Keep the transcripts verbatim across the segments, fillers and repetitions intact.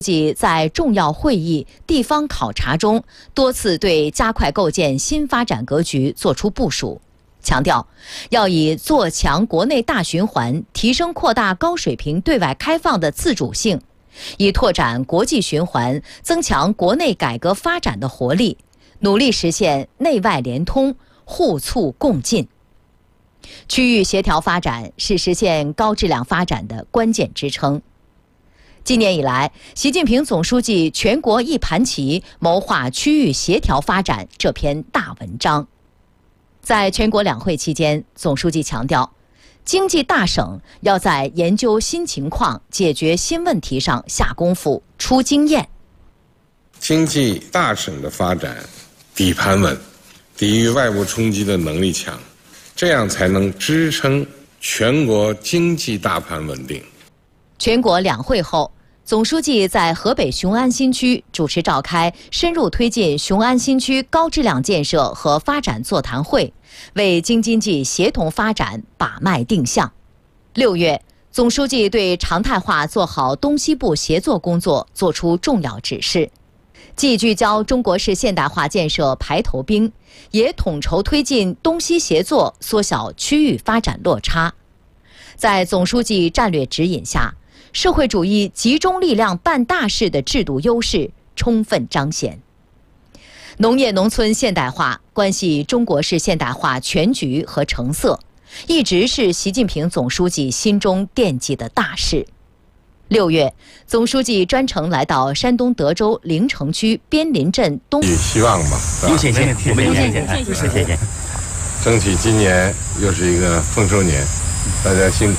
即在重要会议、地方考察中，多次对加快构建新发展格局作出部署，强调要以做强国内大循环、提升扩大高水平对外开放的自主性，以拓展国际循环、增强国内改革发展的活力，努力实现内外联通、互促共进。区域协调发展是实现高质量发展的关键支撑。今年以来，习近平总书记全国一盘棋，谋划区域协调发展这篇大文章。在全国两会期间，总书记强调，经济大省要在研究新情况、解决新问题上下功夫、出经验。 经济大省的发展底盘稳，抵御外部冲击的能力强，这样才能支撑全国经济大盘稳定。 全国两会后，总书记在河北雄安新区主持召开深入推进雄安新区高质量建设和发展座谈会，为京津冀协同发展把脉定向。六月，总书记对常态化做好东西部协作工作作出重要指示，既聚焦中国式现代化建设排头兵，也统筹推进东西协作，缩小区域发展落差。在总书记战略指引下，社会主义集中力量办大事的制度优势充分彰显。农业农村现代化关系中国式现代化全局和成色，一直是习近平总书记心中惦记的大事。六月，总书记专程来到山东德州临城区边林镇东。 也希望嘛， 优先先，我们优先先，优先先， 争取今年又是一个丰收年，大家辛苦。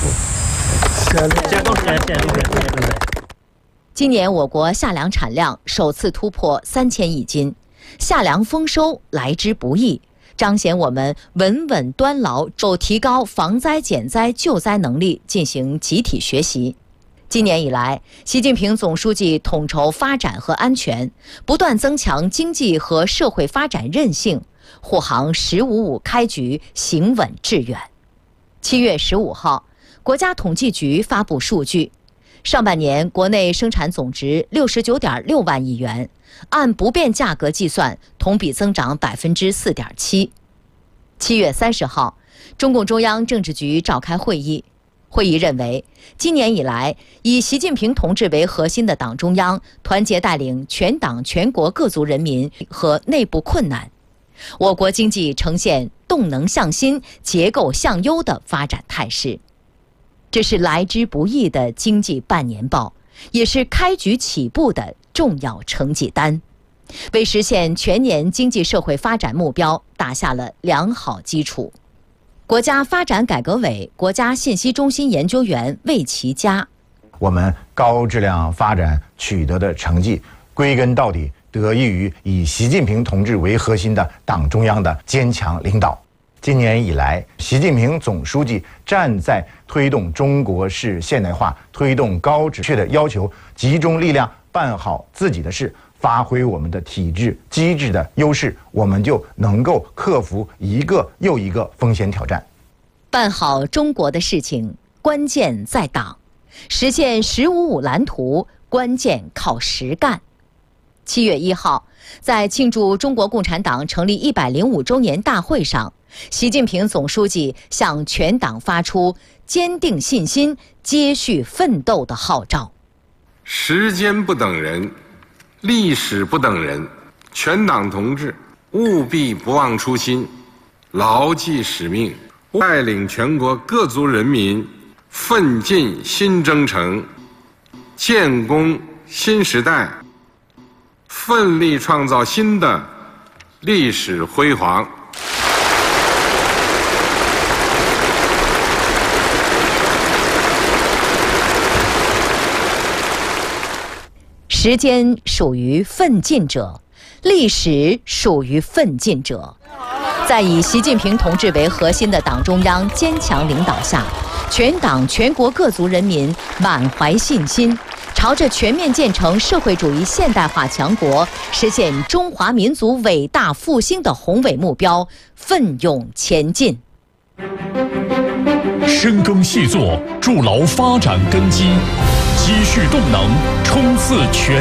今年我国夏粮产量首次突破三千亿斤，夏粮丰收来之不易，彰显我们稳稳端牢就提高防灾减灾救灾能力进行集体学习。今年以来，习近平总书记统筹发展和安全，不断增强经济和社会发展韧性，护航“十五五”开局，行稳致远。七月十五号，国家统计局发布数据，上半年国内生产总值六十九点六万亿元，按不变价格计算，同比增长百分之四点七。七月三十号，中共中央政治局召开会议，会议认为，今年以来，以习近平同志为核心的党中央团结带领全党全国各族人民和内部困难，我国经济呈现动能向新、结构向优的发展态势。这是来之不易的经济半年报，也是开局起步的重要成绩单，为实现全年经济社会发展目标打下了良好基础。国家发展改革委国家信息中心研究员魏其佳： 我们高质量发展取得的成绩，归根到底得益于以习近平同志为核心的党中央的坚强领导。今年以来，习近平总书记站在推动中国式现代化、推动高质量的要求，集中力量办好自己的事，发挥我们的体制机制的优势，我们就能够克服一个又一个风险挑战。 办好中国的事情，关键在党；实现“十五五”蓝图，关键靠实干。七月一号，在庆祝中国共产党成立一百零五周年大会上，习近平总书记向全党发出坚定信心、接续奋斗的号召。 时间不等人，历史不等人，全党同志务必不忘初心，牢记使命，带领全国各族人民奋进新征程，建功新时代，奋力创造新的历史辉煌。 时间属于奋进者，历史属于奋进者。在以习近平同志为核心的党中央坚强领导下，全党全国各族人民满怀信心，朝着全面建成社会主义现代化强国、实现中华民族伟大复兴的宏伟目标奋勇前进。 深耕细作，筑牢发展根基，积蓄动能，冲刺全